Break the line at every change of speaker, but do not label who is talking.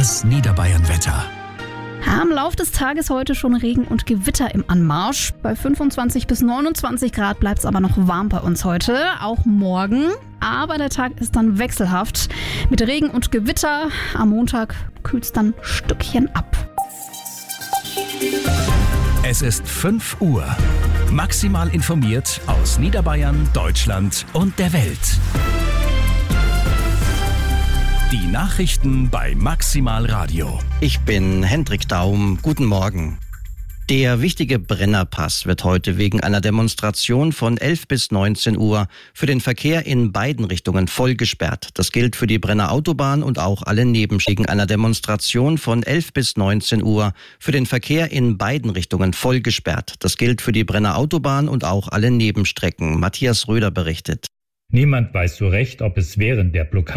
Das Niederbayern-Wetter.
Am Lauf des Tages heute schon Regen und Gewitter im Anmarsch. Bei 25 bis 29 Grad bleibt es aber noch warm bei uns heute, auch morgen. Aber der Tag ist dann wechselhaft. Mit Regen und Gewitter am Montag kühlt es dann ein Stückchen ab.
Es ist 5 Uhr. Maximal informiert aus Niederbayern, Deutschland und der Welt. Die Nachrichten bei Maximal Radio.
Ich bin Hendrik Daum. Guten Morgen. Der wichtige Brennerpass wird heute wegen einer Demonstration von 11 bis 19 Uhr für den Verkehr in beiden Richtungen voll gesperrt. Das gilt für die Brenner Autobahn und auch alle Nebenstrecken. Einer Demonstration von 11 bis 19 Uhr für den Verkehr in beiden Richtungen voll gesperrt. Das gilt für die Brenner Autobahn und auch alle Nebenstrecken. Matthias Röder berichtet.
Niemand weiß so recht, ob es während der Blockade